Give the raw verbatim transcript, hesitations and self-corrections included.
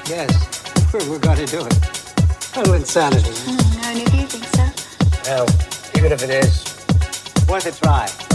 Yes, we're, we're going to do it. A little insanity. Mm, only if you think so. Well, even if it is, worth a try.